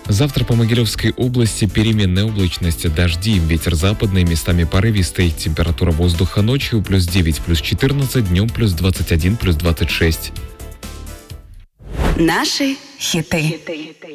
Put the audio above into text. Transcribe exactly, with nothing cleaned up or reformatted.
Завтра по Могилевской области переменная облачность, дожди, ветер западный, местами порывистый. Температура воздуха ночью плюс девять, плюс четырнадцать, днем плюс двадцать один, плюс двадцать шесть. Наши хиты.